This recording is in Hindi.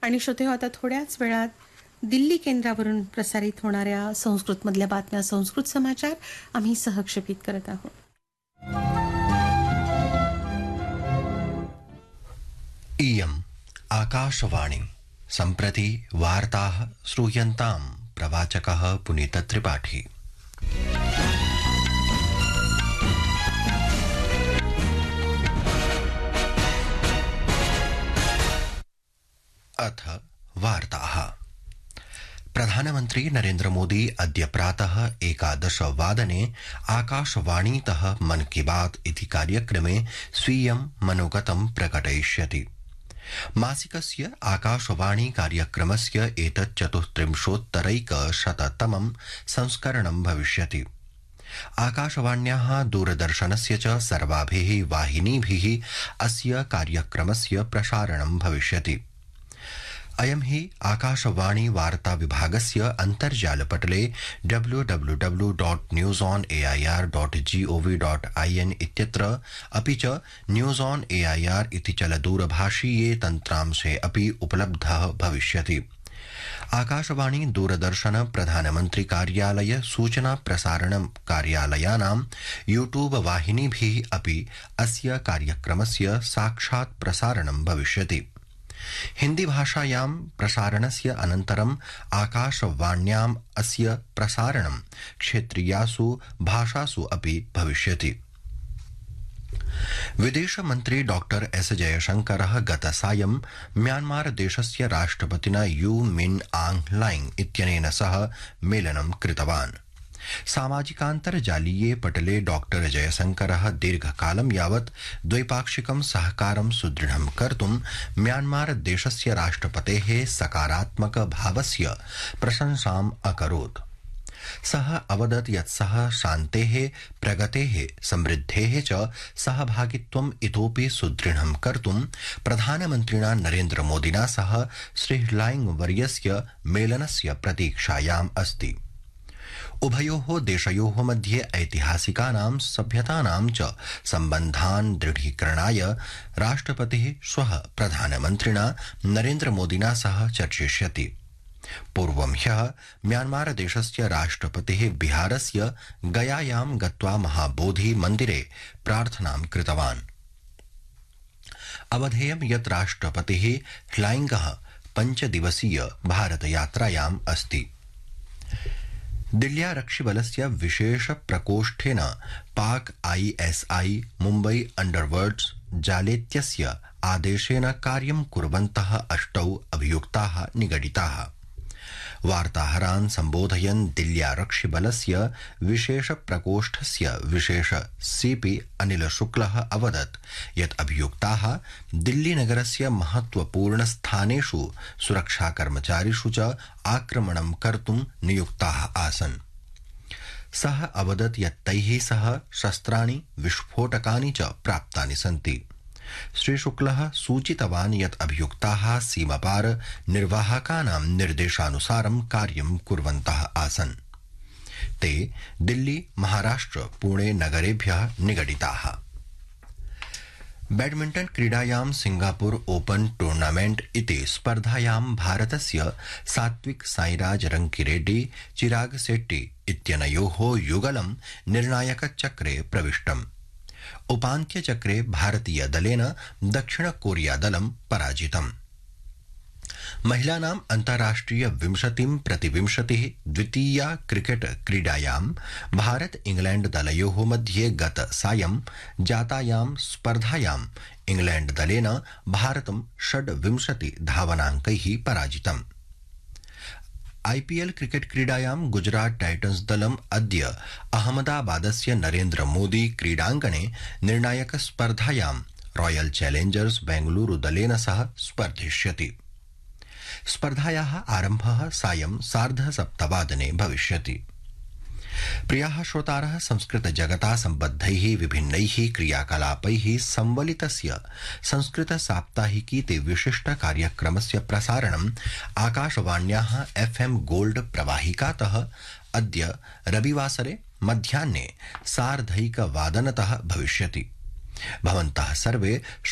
आणि श्रोते हो, आता थोड्याच वेळात दिल्ली केंद्रावरून प्रसारित होणाऱ्या संस्कृतमधल्या बातम्या, संस्कृत समाचार आम्ही सहक्षेपित करत आहोत. इयम् आकाशवाणी. सम्प्रति वार्ताः श्रूयन्ताम्. प्रवाचकः पुनीत त्रिपाठी. अथ वार्ताः. प्रधानमन्त्री नरेन्द्र मोदी अद्य प्रातः 11 वादने आकाशवाणीतः मन की बात इति कार्यक्रमे स्वीयं मनोगतं प्रकटयिष्यति. मासिकस्य आकाशवाणी कार्यक्रमस्य एतत् 34,100तमं संस्करणं भविष्यति. आकाशवाण्याः दूरदर्शनस्य च सर्वाभिः वाहिनीभिः अस्य कार्यक्रमस्य प्रसारणं भविष्यति. अयं हि आकाशवाणी वार्ता विभागस्य अन्तर्जालपटले www.newsonair.gov.in इत्यत्र अपि च न्यूज ऑन एआईआर इति चलदूरभाषीये तन्त्रांशे अपि उपलब्धः भविष्यति. आकाशवाणी दूरदर्शन प्रधानमन्त्री कार्यालय सूचना प्रसारण कार्यालयानां यूट्यूब वाहिनीभिः अपि अस्य कार्यक्रमस्य साक्षात् प्रसारणं भविष्यति. हिन्दी भाषायां प्रसारणस्य अनन्तरं आकाशवाण्याम् अस्य प्रसारणं क्षेत्रीयासु भाषासु अपि भविष्यति. विदेशमन्त्री डॉक्टर एस जयशंकरः गतसायं म्यांमार देशस्य राष्ट्रपतिना यू मिन आंग लाइंग इत्यनेन सह मेलनं कृतवान्. सामाजिकान्तर्जालीये पटले डॉक्टर जयशंकरः दीर्घकालं यावत् द्वैपाक्षिकं सहकारं सुदृढं कर्तुं म्यांमार देशस्य राष्ट्रपतेः सकारात्मक भावस्य प्रशंसाम् अकरोत्. सः अवदत् यत् सः शान्तेः, प्रगतेः, समृद्धेः च सहभागित्वम् इतोपि सुदृढं कर्तुं प्रधानमन्त्रिणा नरेन्द्र मोदिना सह श्री लाइंग वर्यस्य मेलनस्य प्रतीक्षायाम् अस्ति. उभयोः देशयोः मध्ये ऐतिहासिकानां सभ्यतानां च सम्बन्धान् दृढीकरणाय राष्ट्रपतिः श्वः प्रधानमन्त्रिणा नरेन्द्र मोदिना सह चर्चिष्यति. पूर्वं ह्यः म्यांमार देशस्य राष्ट्रपतिः बिहारस्य गयायां गत्वा महाबोधि मन्दिरे प्रार्थनां कृतवान्. अवधेयं यत् राष्ट्रपतिः ह्लाइंगः 5 दिवसीय भारतयात्रायाम् अस्ति. दिल्ल्यारक्षिबलस्य विशेष प्रकोष्ठेन पाक आईएसआई मुम्बई अंडरवर्ल्ड्स जालेत्यस्य आदेशेन कार्यं कुर्वन्तः 8 अभियुक्ताः निगडिताः. वार्ताहरान् सम्बोधयन् दिल्ल्यारक्षिबलस्य विशेष प्रकोष्ठस्य विशेष सीपी अनिल शुक्लः अवदत् यत् अभियुक्ताः दिल्लीनगरस्य महत्वपूर्ण स्थानेषु सुरक्षाकर्मचारिषु च आक्रमणं कर्तुं नियुक्ताः आसन्. सः अवदत् यत् तैः सह शस्त्राणि, विस्फोटकानि च प्राप्तानि सन्ति. श्री शुक्लः सूचितवान् यत् अभियुक्ताः सीमापार निर्वाहकानां निर्देशानुसारं कार्यं कुर्वन्तः आसन्. ते दिल्ली, महाराष्ट्र, पुणे नगरेभ्यः निगडिताः. बैडमिण्टन क्रीडायां सिंगापुर ओपन टूर्नामेंट इति स्पर्धायां भारतस्य सात्विक साईराज रंकिरेड्डी चिराग शेट्टी इत्यनयोः युगलं निर्णायकचक्रे प्रविष्टम्. उपान्त्यचक्रे भारतीय दलेन दक्षिण कोरिया दलं पराजितम्. महिलानां अन्ताराष्ट्रिय 20-20 द्वितीया क्रिकेट क्रीडायां भारत इंग्लैंड दलयोः मध्ये गत सायं जातायां स्पर्धायां इंग्लैंड दलेन भारतं 26 धावनाङ्कैः पराजितम्. आईपीएल क्रिकेट क्रीडायां गुजरात टाइटन्स दलम् अद्य अहमदाबादस्य नरेन्द्र मोदी क्रीडाङ्गणे निर्णायक स्पर्धायां रॉयल चैलेंजर्स बेंगलुरु दलेन सह स्पर्धिष्यति. स्पर्धायाः आरम्भः सायं 7:30 वादने भविष्यति. प्रियाः श्रोतारः, संस्कृत जगता सम्बद्धैः विभिन्नैः क्रियाकलापैः संवलितस्य संस्कृत साप्ताहिकीते विशिष्ट कार्यक्रमस्य प्रसारणम् आकाशवाण्याः FM गोल्ड प्रवाहिकातः अद्य रविवासरे मध्याह्ने 1:30 वादनतः भविष्यति. भवन्तः सर्वे